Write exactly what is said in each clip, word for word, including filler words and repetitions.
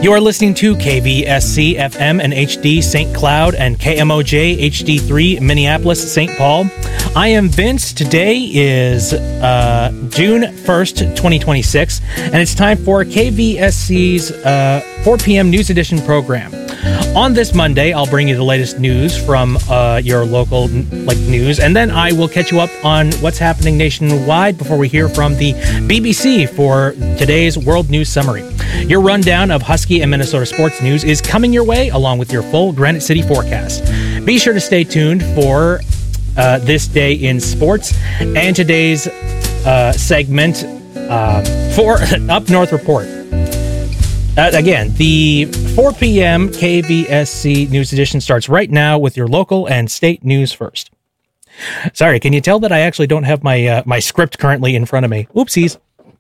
You are listening to K V S C F M and H D Saint Cloud and K M O J H D three Minneapolis, Saint Paul. I am Vince. Today is uh, June first, twenty twenty-six, and it's time for K V S C's uh, four p.m. News Edition program. On this Monday, I'll bring you the latest news from uh, your local like news, and then I will catch you up on what's happening nationwide before we hear from the B B C for today's World News Summary. Your rundown of Husky and Minnesota sports news is coming your way, along with your full Granite City forecast. Be sure to stay tuned for uh, This Day in Sports and today's uh, segment uh, for Up North Report. Uh, again, the four p.m. K V S C News Edition starts right now with your local and state news first. Sorry, can you tell that I actually don't have my uh, my script currently in front of me? Oopsies.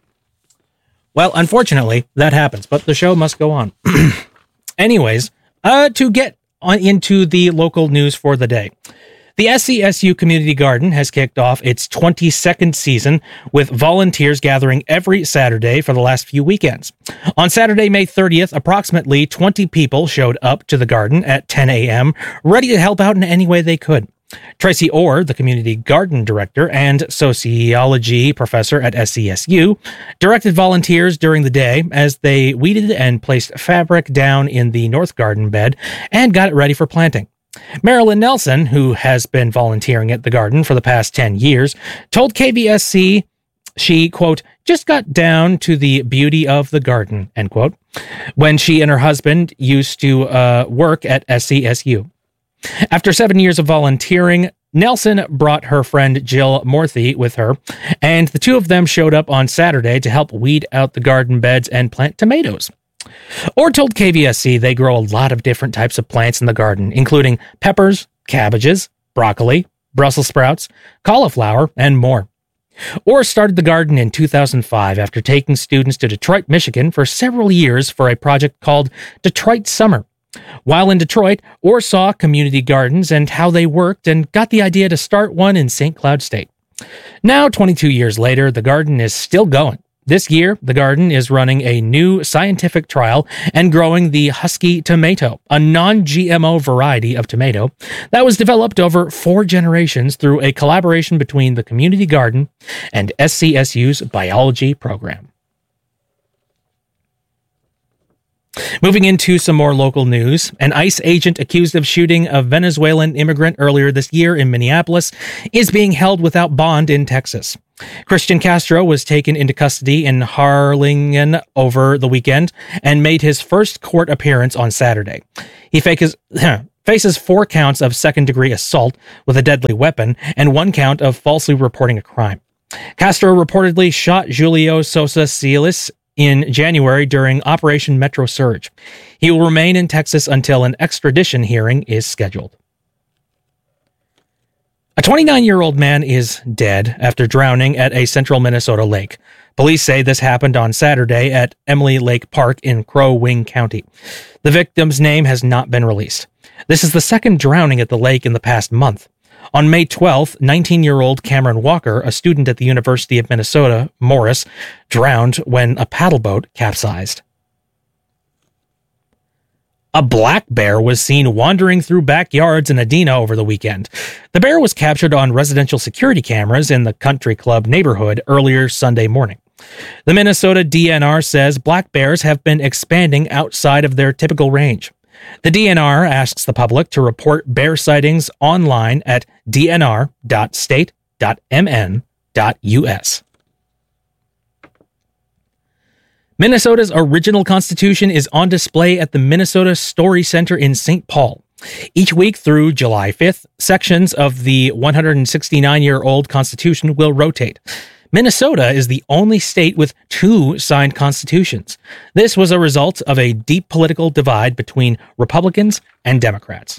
Well, unfortunately, that happens, but the show must go on. Anyways, uh, to get on into the local news for the day. The S C S U Community Garden has kicked off its twenty-second season with volunteers gathering every Saturday for the last few weekends. On Saturday, May thirtieth, approximately twenty people showed up to the garden at ten a.m., ready to help out in any way they could. Tracy Orr, the community garden director and sociology professor at S C S U, directed volunteers during the day as they weeded and placed fabric down in the north garden bed and got it ready for planting. Marilyn Nelson, who has been volunteering at the garden for the past ten years, told K V S C she, quote, just got down to the beauty of the garden, end quote, when she and her husband used to uh, work at S C S U. After seven years of volunteering, Nelson brought her friend Jill Morthy with her, and the two of them showed up on Saturday to help weed out the garden beds and plant tomatoes. Orr told K V S C they grow a lot of different types of plants in the garden, including peppers, cabbages, broccoli, Brussels sprouts, cauliflower, and more. Orr started the garden in two thousand five after taking students to Detroit, Michigan for several years for a project called Detroit Summer. While in Detroit, Orr saw community gardens and how they worked and got the idea to start one in Saint Cloud State. Now, twenty-two years later, the garden is still going. This year, the garden is running a new scientific trial and growing the Husky tomato, a non-G M O variety of tomato that was developed over four generations through a collaboration between the community garden and S C S U's biology program. Moving into some more local news, an ICE agent accused of shooting a Venezuelan immigrant earlier this year in Minneapolis is being held without bond in Texas. Christian Castro was taken into custody in Harlingen over the weekend and made his first court appearance on Saturday. He faces, faces four counts of second-degree assault with a deadly weapon and one count of falsely reporting a crime. Castro reportedly shot Julio Sosa Silas in January during Operation Metro Surge. He will remain in Texas until an extradition hearing is scheduled. A twenty-nine-year-old man is dead after drowning at a central Minnesota lake. Police say this happened on Saturday at Emily Lake Park in Crow Wing County. The victim's name has not been released. This is the second drowning at the lake in the past month. On May twelfth, nineteen-year-old Cameron Walker, a student at the University of Minnesota, Morris, drowned when a paddle boat capsized. A black bear was seen wandering through backyards in Adena over the weekend. The bear was captured on residential security cameras in the Country Club neighborhood earlier Sunday morning. The Minnesota D N R says black bears have been expanding outside of their typical range. The D N R asks the public to report bear sightings online at d n r dot state dot m n dot u s. Minnesota's original constitution is on display at the Minnesota Story Center in Saint Paul. Each week through July fifth, sections of the one hundred sixty-nine-year-old Constitution will rotate. Minnesota is the only state with two signed constitutions. This was a result of a deep political divide between Republicans and Democrats.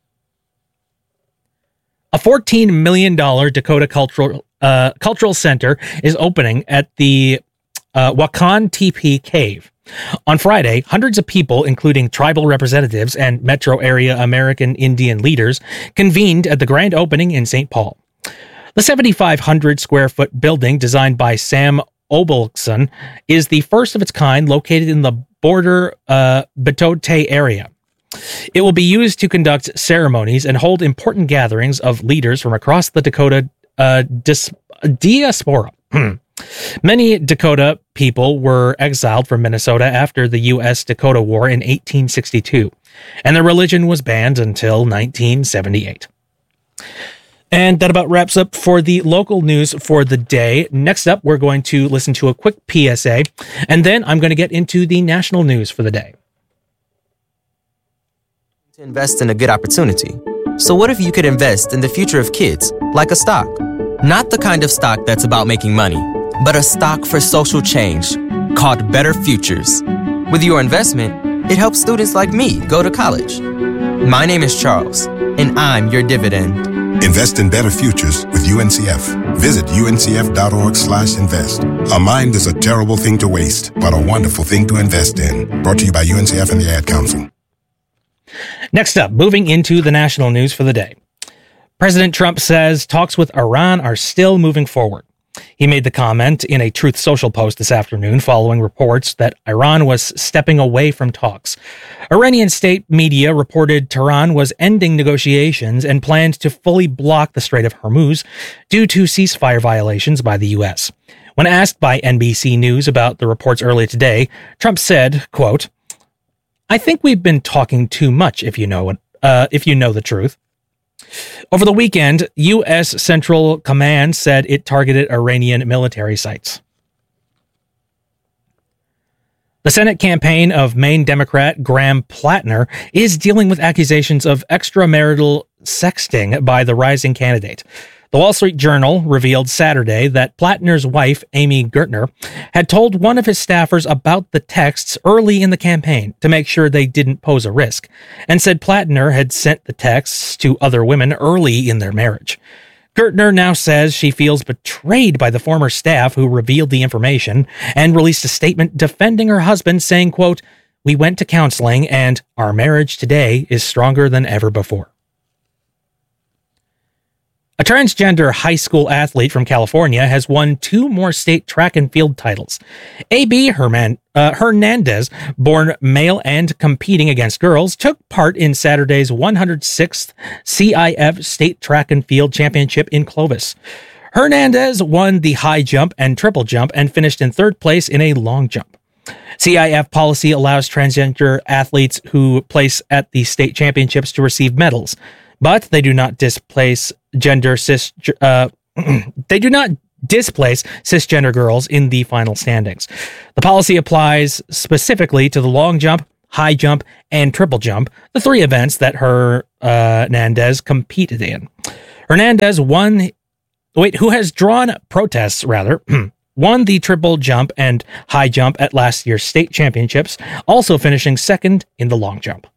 A fourteen million dollars Dakota Cultural uh, Cultural Center is opening at the uh, Wakan Teepee Cave. On Friday, hundreds of people, including tribal representatives and metro area American Indian leaders, convened at the grand opening in Saint Paul. The seventy-five hundred square foot building designed by Sam Obelson is the first of its kind located in the border uh, Batote area. It will be used to conduct ceremonies and hold important gatherings of leaders from across the Dakota uh, dis- diaspora. Many Dakota people were exiled from Minnesota after the U S Dakota War in eighteen sixty-two, and their religion was banned until nineteen seventy-eight. And that about wraps up for the local news for the day. Next up, we're going to listen to a quick P S A, and then I'm going to get into the national news for the day. To invest in a good opportunity. So what if you could invest in the future of kids, like a stock? Not the kind of stock that's about making money, but a stock for social change called Better Futures. With your investment, it helps students like me go to college. My name is Charles, and I'm your dividend. Invest in better futures with U N C F. Visit uncf.org slash invest. A mind is a terrible thing to waste, but a wonderful thing to invest in. Brought to you by U N C F and the Ad Council. Next up, moving into the national news for the day. President Trump says talks with Iran are still moving forward. He made the comment in a Truth Social post this afternoon following reports that Iran was stepping away from talks. Iranian state media reported Tehran was ending negotiations and planned to fully block the Strait of Hormuz due to ceasefire violations by the U S. When asked by N B C News about the reports earlier today, Trump said, quote, "I think we've been talking too much, if you know it, uh, if you know the truth." Over the weekend, U S Central Command said it targeted Iranian military sites. The Senate campaign of Maine Democrat Graham Plattner is dealing with accusations of extramarital sexting by the rising candidate. The Wall Street Journal revealed Saturday that Plattner's wife, Amy Gertner, had told one of his staffers about the texts early in the campaign to make sure they didn't pose a risk, and said Plattner had sent the texts to other women early in their marriage. Gertner now says she feels betrayed by the former staff who revealed the information and released a statement defending her husband, saying, quote, "We went to counseling and our marriage today is stronger than ever before." A transgender high school athlete from California has won two more state track and field titles. A B Herman, uh, Hernandez, born male and competing against girls, took part in Saturday's one hundred sixth C I F State Track and Field Championship in Clovis. Hernandez won the high jump and triple jump and finished in third place in a long jump. C I F policy allows transgender athletes who place at the state championships to receive medals, but they do not displace gender cis. Uh, they do not displace cisgender girls in the final standings. The policy applies specifically to the long jump, high jump, and triple jump, the three events that her uh, Hernandez competed in. Hernandez won. Wait, who has drawn protests rather? Won the triple jump and high jump at last year's state championships, also finishing second in the long jump.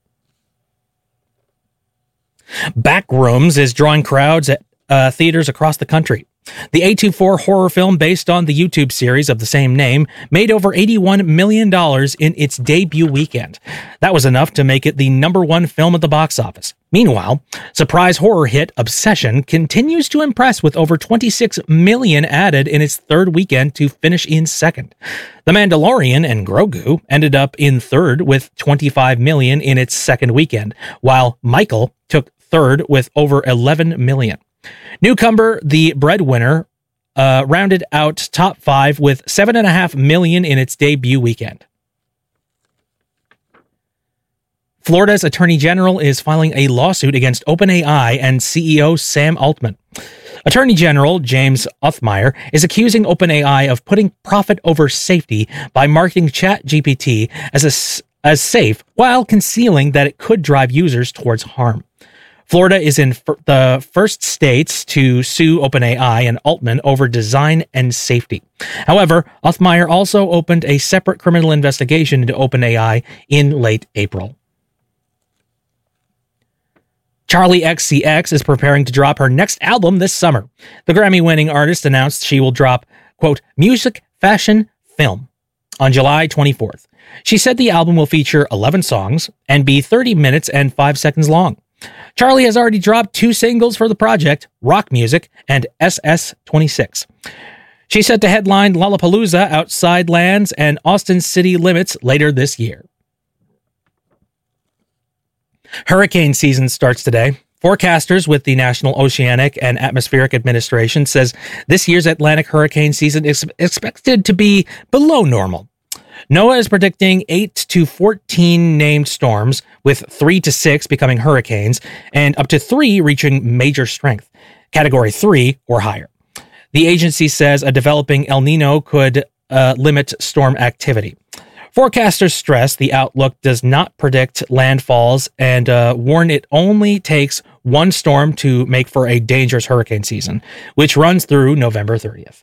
Backrooms is drawing crowds at uh, theaters across the country. The A twenty-four horror film based on the YouTube series of the same name made over eighty-one million dollars in its debut weekend. That was enough to make it the number one film at the box office. Meanwhile, surprise horror hit Obsession continues to impress with over twenty-six million dollars added in its third weekend to finish in second. The Mandalorian and Grogu ended up in third with twenty-five million dollars in its second weekend, while Michael took third with over eleven million dollars. Newcomer, The Breadwinner, uh, rounded out top five with seven point five million dollars in its debut weekend. Florida's Attorney General is filing a lawsuit against OpenAI and C E O Sam Altman. Attorney General James Othmeier is accusing OpenAI of putting profit over safety by marketing ChatGPT as a, as safe while concealing that it could drive users towards harm. Florida is in f- the first states to sue OpenAI and Altman over design and safety. However, Othmeier also opened a separate criminal investigation into OpenAI in late April. Charli X C X is preparing to drop her next album this summer. The Grammy-winning artist announced she will drop, quote, music, fashion, film on July twenty-fourth. She said the album will feature eleven songs and be thirty minutes and five seconds long. Charli has already dropped two singles for the project, Rock Music and S S twenty-six. She's set to headline Lollapalooza, Outside Lands, and Austin City Limits later this year. Hurricane season starts today. Forecasters with the National Oceanic and Atmospheric Administration says this year's Atlantic hurricane season is expected to be below normal. NOAA is predicting eight to fourteen named storms, with three to six becoming hurricanes, and up to three reaching major strength, category three or higher. The agency says a developing El Nino could uh, limit storm activity. Forecasters stress the outlook does not predict landfalls and uh, warn it only takes one storm to make for a dangerous hurricane season, which runs through November thirtieth.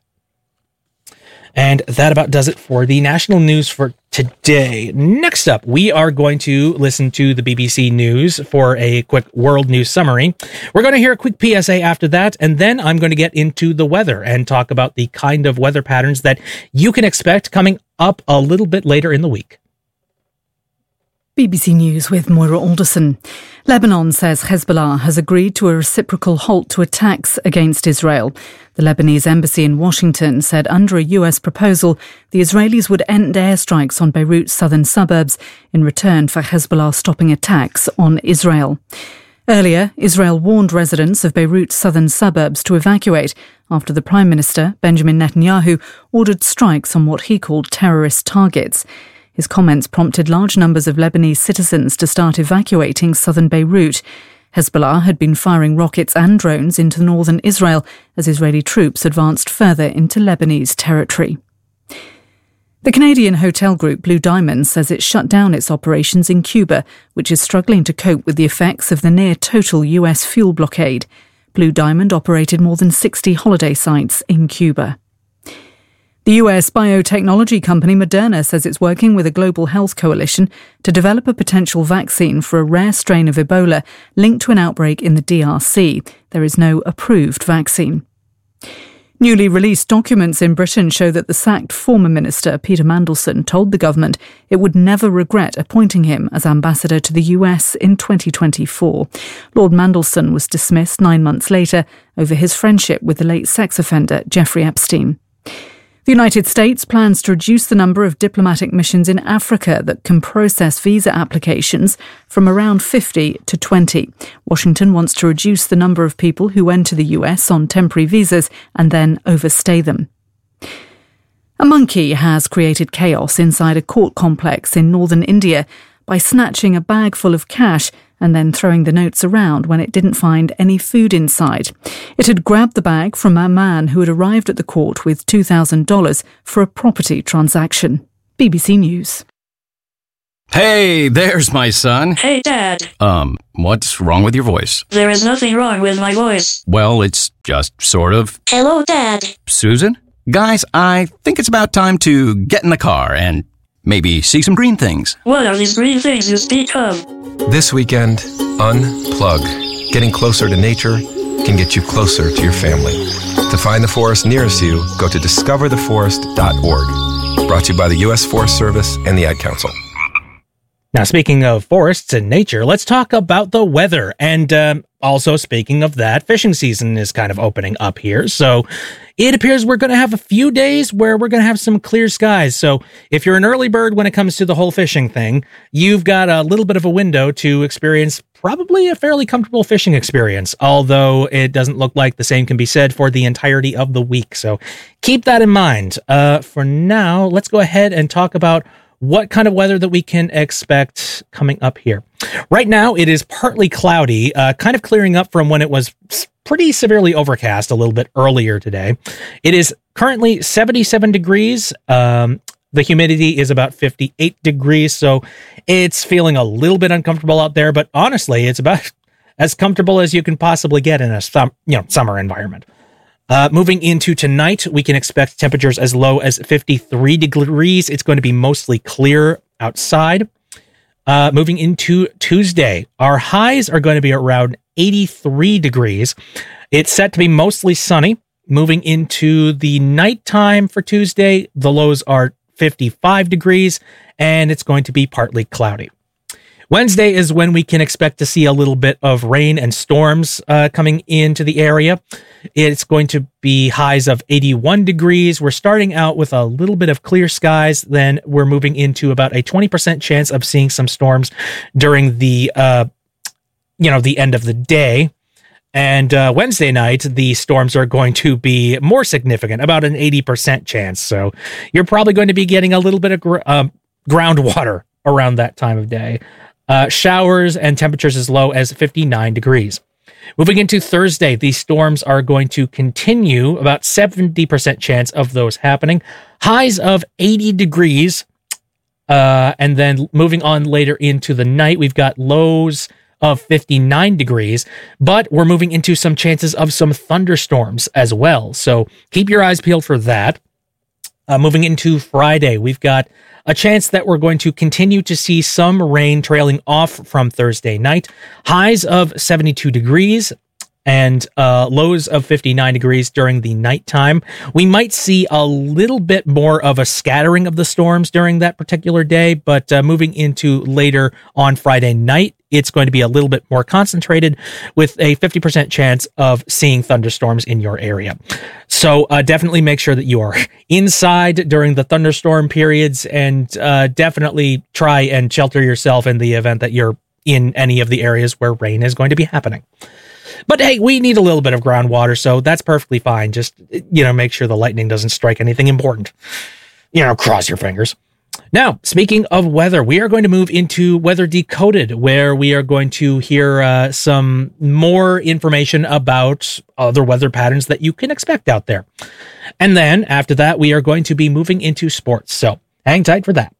And that about does it for the national news for today. Next up, we are going to listen to the B B C News for a quick world news summary. We're going to hear a quick P S A after that, and then I'm going to get into the weather and talk about the kind of weather patterns that you can expect coming up a little bit later in the week. B B C News with Moira Alderson. Lebanon says Hezbollah has agreed to a reciprocal halt to attacks against Israel. The Lebanese embassy in Washington said under a U S proposal, the Israelis would end airstrikes on Beirut's southern suburbs in return for Hezbollah stopping attacks on Israel. Earlier, Israel warned residents of Beirut's southern suburbs to evacuate after the Prime Minister, Benjamin Netanyahu, ordered strikes on what he called terrorist targets. His comments prompted large numbers of Lebanese citizens to start evacuating southern Beirut. Hezbollah had been firing rockets and drones into northern Israel as Israeli troops advanced further into Lebanese territory. The Canadian hotel group Blue Diamond says it shut down its operations in Cuba, which is struggling to cope with the effects of the near-total U S fuel blockade. Blue Diamond operated more than sixty holiday sites in Cuba. The U S biotechnology company Moderna says it's working with a global health coalition to develop a potential vaccine for a rare strain of Ebola linked to an outbreak in the D R C. There is no approved vaccine. Newly released documents in Britain show that the sacked former minister Peter Mandelson told the government it would never regret appointing him as ambassador to the U S in twenty twenty-four. Lord Mandelson was dismissed nine months later over his friendship with the late sex offender Jeffrey Epstein. The United States plans to reduce the number of diplomatic missions in Africa that can process visa applications from around fifty to twenty. Washington wants to reduce the number of people who enter the U S on temporary visas and then overstay them. A monkey has created chaos inside a court complex in northern India by snatching a bag full of cash and then throwing the notes around when it didn't find any food inside. It had grabbed the bag from a man who had arrived at the court with two thousand dollars for a property transaction. B B C News. Hey, there's my son. Hey, Dad. Um, what's wrong with your voice? There is nothing wrong with my voice. Well, it's just sort of. Hello, Dad. Susan? Guys, I think it's about time to get in the car and maybe see some green things. What are these green things you speak of? This weekend, unplug. Getting closer to nature can get you closer to your family. To find the forest nearest you, go to discover the forest dot org. Brought to you by the U S Forest Service and the Ad Council. Now, speaking of forests and nature, let's talk about the weather. And um, also, speaking of that, fishing season is kind of opening up here. So it appears we're going to have a few days where we're going to have some clear skies. So if you're an early bird when it comes to the whole fishing thing, you've got a little bit of a window to experience probably a fairly comfortable fishing experience, although it doesn't look like the same can be said for the entirety of the week. So keep that in mind. Uh, for now, let's go ahead and talk about what kind of weather that we can expect coming up here. Right now, it is partly cloudy, uh, kind of clearing up from when it was pretty severely overcast a little bit earlier today. It is currently seventy-seven degrees. Um, the humidity is about fifty-eight degrees, so it's feeling a little bit uncomfortable out there, but honestly, it's about as comfortable as you can possibly get in a sum, you know, summer environment. Uh, moving into tonight, we can expect temperatures as low as fifty-three degrees. It's going to be mostly clear outside. Uh, moving into Tuesday, our highs are going to be around eighty-three degrees. It's set to be mostly sunny. Moving into the nighttime for Tuesday, the lows are fifty-five degrees, and it's going to be partly cloudy. Wednesday is when we can expect to see a little bit of rain and storms uh, coming into the area. It's going to be highs of eighty-one degrees. We're starting out with a little bit of clear skies. Then we're moving into about a twenty percent chance of seeing some storms during the, uh, you know, the end of the day. And uh, Wednesday night, the storms are going to be more significant, about an eighty percent chance. So you're probably going to be getting a little bit of gr- uh, groundwater around that time of day. Uh, showers and temperatures as low as fifty-nine degrees. Moving into Thursday, these storms are going to continue, about seventy percent chance of those happening. Highs of eighty degrees. Uh, and then moving on later into the night, we've got lows of fifty-nine degrees, but we're moving into some chances of some thunderstorms as well. So keep your eyes peeled for that. Uh, moving into Friday, we've got a chance that we're going to continue to see some rain trailing off from Thursday night. Highs of seventy-two degrees and uh, lows of fifty-nine degrees during the nighttime. We might see a little bit more of a scattering of the storms during that particular day, but uh, moving into later on Friday night, it's going to be a little bit more concentrated with a fifty percent chance of seeing thunderstorms in your area. So uh, definitely make sure that you are inside during the thunderstorm periods, and uh, definitely try and shelter yourself in the event that you're in any of the areas where rain is going to be happening. But hey, we need a little bit of groundwater, so that's perfectly fine. Just, you know, make sure the lightning doesn't strike anything important. You know, cross your fingers. Now, speaking of weather, we are going to move into Weather Decoded, where we are going to hear uh, some more information about other weather patterns that you can expect out there. And then after that, we are going to be moving into sports. So hang tight for that.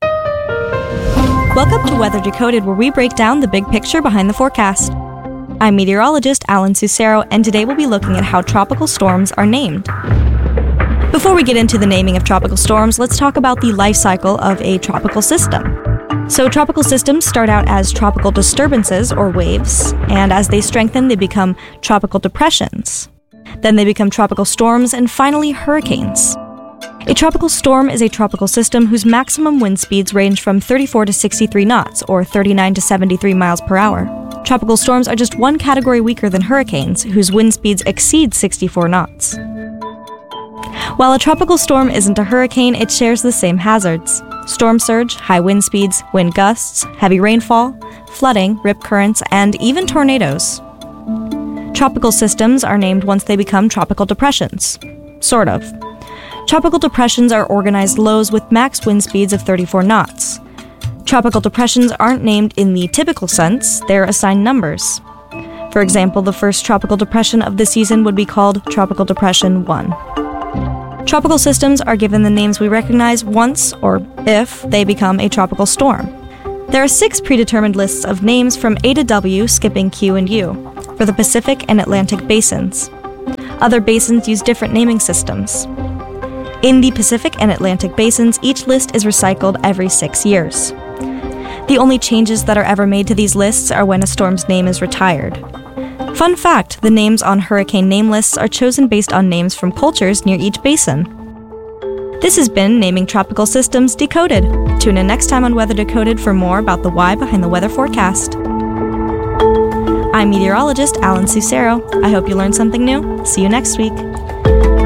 Welcome to Weather Decoded, where we break down the big picture behind the forecast. I'm meteorologist Alan Sucero, and today we'll be looking at how tropical storms are named. Before we get into the naming of tropical storms, let's talk about the life cycle of a tropical system. So tropical systems start out as tropical disturbances, or waves, and as they strengthen, they become tropical depressions. Then they become tropical storms, and finally hurricanes. A tropical storm is a tropical system whose maximum wind speeds range from thirty-four to sixty-three knots, or thirty-nine to seventy-three miles per hour. Tropical storms are just one category weaker than hurricanes, whose wind speeds exceed sixty-four knots. While a tropical storm isn't a hurricane, it shares the same hazards: storm surge, high wind speeds, wind gusts, heavy rainfall, flooding, rip currents, and even tornadoes. Tropical systems are named once they become tropical depressions. Sort of. Tropical depressions are organized lows with max wind speeds of thirty-four knots. Tropical depressions aren't named in the typical sense, they're assigned numbers. For example, the first tropical depression of the season would be called Tropical Depression one. Tropical systems are given the names we recognize once, or if, they become a tropical storm. There are six predetermined lists of names from A to W, skipping Q and U, for the Pacific and Atlantic basins. Other basins use different naming systems. In the Pacific and Atlantic basins, each list is recycled every six years. The only changes that are ever made to these lists are when a storm's name is retired. Fun fact, the names on hurricane name lists are chosen based on names from cultures near each basin. This has been Naming Tropical Systems Decoded. Tune in next time on Weather Decoded for more about the why behind the weather forecast. I'm meteorologist Alan Sucero. I hope you learned something new. See you next week.